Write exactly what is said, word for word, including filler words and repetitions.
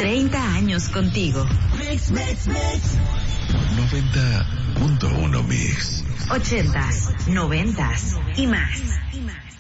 treinta años contigo. Mix, mix, mix. noventa punto uno Mix. Ochentas, noventas y más. Y más.